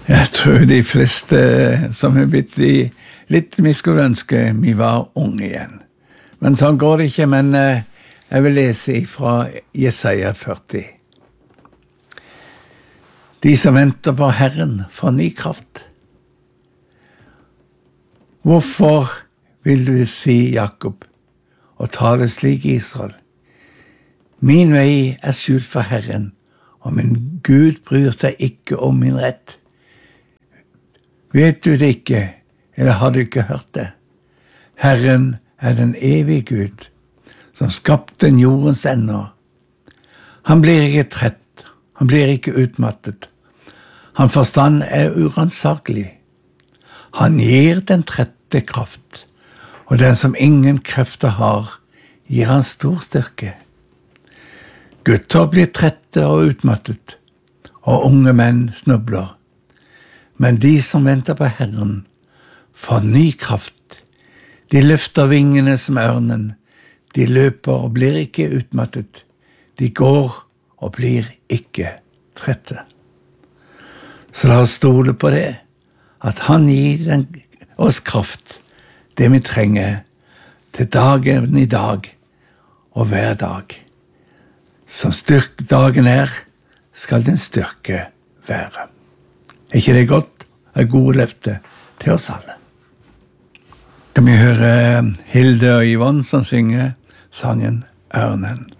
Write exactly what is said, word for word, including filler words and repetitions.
Jeg tror de fleste som har blitt i litt vi skulle ønske vi var unge igjen. Men sånn går det ikke, men jeg vil lese fra Jesaja førti. De som venter på Herren får ny kraft. Hvorfor vil du si Jakob og tale slik Israel? Min vei er skjult for Herren, og min Gud bryr seg ikke om min rett. Vet du det ikke, eller har du ikke hørt det? Herren er den evige Gud, som skapte jordens ender. Han blir ikke trett, han blir ikke utmattet. Hans forstand er uransakelig. Han gir den trette kraft, og den som ingen krefter har, gir han stor styrke. Gutter blir trette og utmattet, og unge menn snubler. Men de som venter på Herren får ny kraft. De løfter vingene som ørnen. De løper og blir ikke utmattet. De går og blir ikke trette. Så la oss stole på det, at han gir den, oss kraft, det vi trenger, til dagen i dag og hver dag. Som styrk dagen er, skal den styrke være. Er ikke det godt? Er gode løfte til oss alle. Kan vi høre Hilde og Yvonne som synger sangen Ørnen.